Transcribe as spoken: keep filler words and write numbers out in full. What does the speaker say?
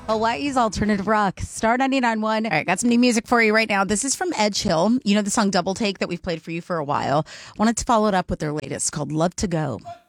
Hawaii's alternative rock, Star ninety-nine point one. All right, got some new music for you right now. This is from Edge Hill. You know the song Double Take that we've played for you for a while. Wanted to follow it up with their latest called Love to Go.